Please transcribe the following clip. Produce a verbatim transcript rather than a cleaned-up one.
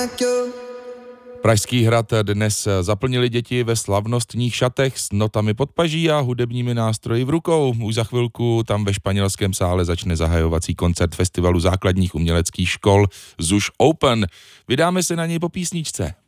Pražský hrad dnes zaplnili děti ve slavnostních šatech s notami pod paží a hudebními nástroji v rukou. Už za chvilku tam ve španělském sále začne zahajovací koncert festivalu základních uměleckých škol Zuš Open. Vydáme se na něj po písničce.